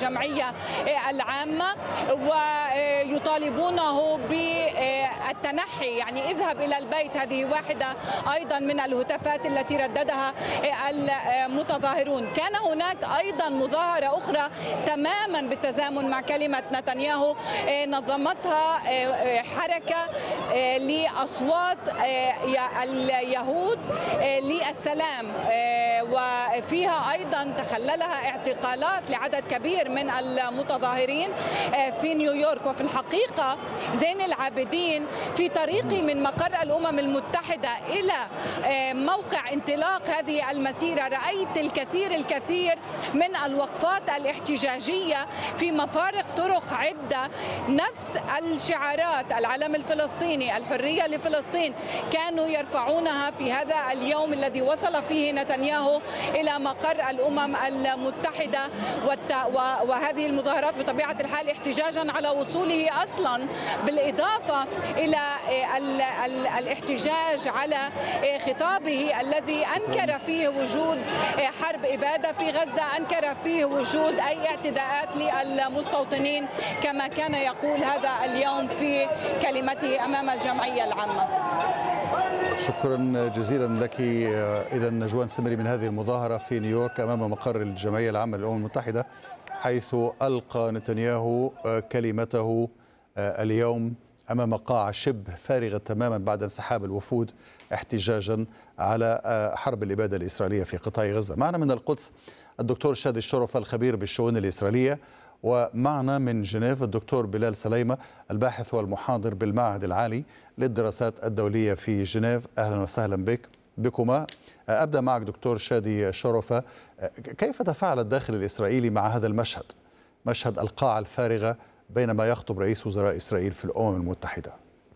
الجمعية العامة ويطالبونه بالتنحي، يعني اذهب إلى البيت. هذه واحدة أيضا من الهتافات التي رددها المتظاهرون. كان هناك أيضا مظاهرة أخرى تماما بالتزامن مع كلمة نتنياهو نظمتها حركة لأصوات اليهود للسلام، وفيها أيضا تخللها اعتقالات لعدد كبير من المتظاهرين في نيويورك. وفي الحقيقة زين العابدين في طريقي من مقر الأمم المتحدة إلى موقع انطلاق هذه المسيرة رأيت الكثير من الوقفات الاحتجاجية في مفارق طرق عدة، نفس الشعارات: العلم الفلسطيني، الحرية لفلسطين، كانوا يرفعونها في هذا اليوم الذي وصل فيه نتنياهو إلى مقر الأمم المتحدة. وهذه المظاهرات بطبيعة الحال احتجاجا على وصوله أصلا، بالإضافة إلى الاحتجاج على خطابه الذي أنكر فيه وجود حرب إبادة في غزة، أنكر فيه وجود أي اعتداءات للمستوطنين كما كان يقول هذا اليوم في كلمته أمام الجمعية العامة. شكرا جزيلا لك. إذا نجوان سمري من هذه المظاهرة في نيويورك أمام مقر الجمعية العامة للأمم المتحدة، حيث ألقى نتنياهو كلمته اليوم أمام قاعة شبه فارغة تماما بعد انسحاب الوفود احتجاجا على حرب الإبادة الإسرائيلية في قطاع غزة. معنا من القدس الدكتور شادي الشرفة الخبير بالشؤون الإسرائيلية، ومعنا من جنيف الدكتور بلال سليمة الباحث والمحاضر بالمعهد العالي للدراسات الدولية في جنيف. أهلا وسهلا بكما. أبدأ معك دكتور شادي الشرفة، كيف تفاعل الداخل الإسرائيلي مع هذا المشهد، مشهد القاعة الفارغة بينما يخطب رئيس وزراء إسرائيل في الأمم المتحدة؟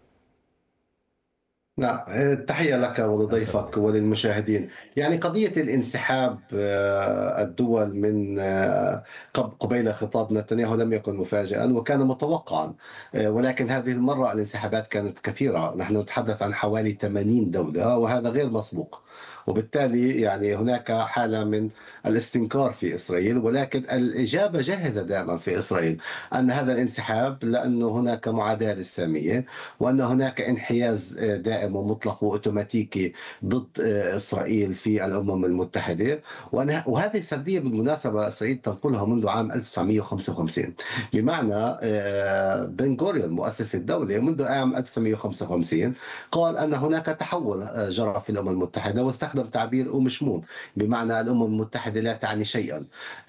نعم، تحية لك ولضيفك وللمشاهدين. يعني قضية الانسحاب الدول من قبيل خطاب نتنياهو لم يكن مفاجئا وكان متوقعا، ولكن هذه المرة الانسحابات كانت كثيرة. نحن نتحدث عن حوالي 80 دولة وهذا غير مسبوق، وبالتالي يعني هناك حالة من الاستنكار في إسرائيل. ولكن الإجابة جاهزة دائما في إسرائيل أن هذا الانسحاب لأنه هناك معاداة للسامية، وأن هناك انحياز دائم ومطلق وأوتوماتيكي ضد إسرائيل في الأمم المتحدة. وهذه السردية بالمناسبة إسرائيل تنقلها منذ عام 1955، بمعنى بن غوريون مؤسس الدولة منذ عام 1955 قال أن هناك تحول جرى في الأمم المتحدة، واستخدم تعبير ومشموم، بمعنى الأمم المتحدة لا تعني شيئا.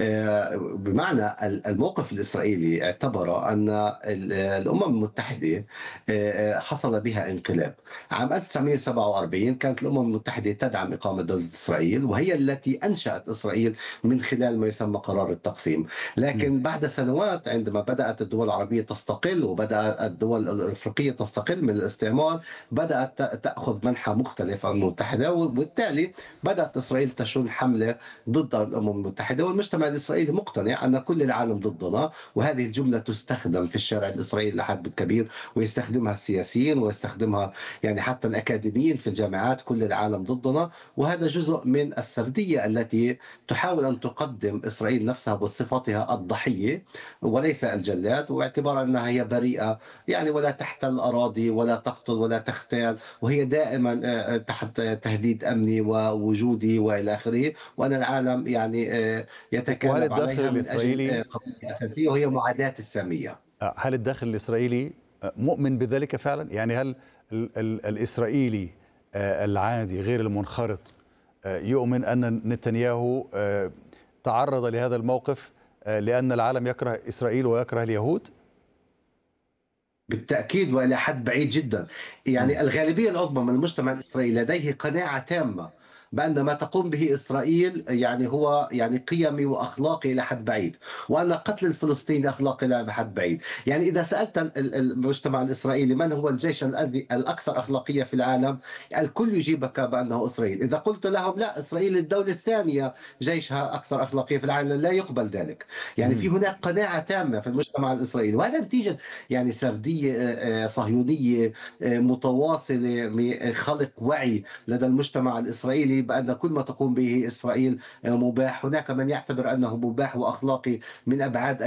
بمعنى الموقف الإسرائيلي اعتبر أن الأمم المتحدة حصل بها انقلاب. عام 1947 كانت الأمم المتحدة تدعم إقامة دولة إسرائيل، وهي التي أنشأت إسرائيل من خلال ما يسمى قرار التقسيم. لكن بعد سنوات عندما بدأت الدول العربية تستقل وبدأت الدول الأفريقية تستقل من الاستعمار، بدأت تأخذ منحى مختلف عن المتحدة، وبالتالي بدأت إسرائيل تشن حملة ضد الأمم المتحدة. والمجتمع الإسرائيلي مقتنع أن كل العالم ضدنا، وهذه الجملة تستخدم في الشارع الإسرائيلي لحد كبير، ويستخدمها السياسيين ويستخدمها يعني حتى الأكاديميين في الجامعات، كل العالم ضدنا. وهذا جزء من السردية التي تحاول أن تقدم إسرائيل نفسها بصفتها الضحية وليس الجلاد، واعتبار أنها هي بريئة يعني ولا تحتل أراضي ولا تقتل ولا تغتال، وهي دائما تحت تهديد أمني ووجودي وإلى آخره، وأن العالم يعني يتكالب عليها من أجل قضية أساسية وهي معاداة السامية. هل الداخل الإسرائيلي مؤمن بذلك فعلا؟ يعني هل الإسرائيلي العادي غير المنخرط يؤمن أن نتنياهو تعرض لهذا الموقف لأن العالم يكره إسرائيل ويكره اليهود؟ بالتأكيد وإلى حد بعيد جدا. يعني الغالبية العظمى من المجتمع الإسرائيلي لديه قناعة تامة بأن ما تقوم به إسرائيل يعني هو يعني قيمي وأخلاقي إلى حد بعيد، وأن قتل الفلسطيني أخلاقي إلى حد بعيد. يعني إذا سألت المجتمع الإسرائيلي من هو الجيش الأكثر أخلاقية في العالم، الكل يجيبك بأنه إسرائيل. إذا قلت لهم لا، إسرائيل الدولة الثانية جيشها أكثر أخلاقية في العالم، لا يقبل ذلك. يعني في هناك قناعة تامة في المجتمع الإسرائيلي، وهذا نتيجة يعني سردية صهيونية متواصلة من خلق وعي لدى المجتمع الإسرائيلي بأن كل ما تقوم به إسرائيل مباح. هناك من يعتبر أنه مباح وأخلاقي من أبعاد